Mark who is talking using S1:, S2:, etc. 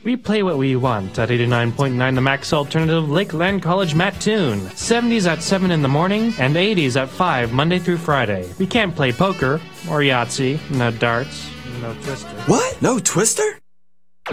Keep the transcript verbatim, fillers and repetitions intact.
S1: We play what we want at eighty-nine point nine The Max Alternative Lakeland College Mattoon. seventies at seven in the morning and eighties at five Monday through Friday. We can't play poker or Yahtzee, no darts, no Twister.
S2: What? No Twister?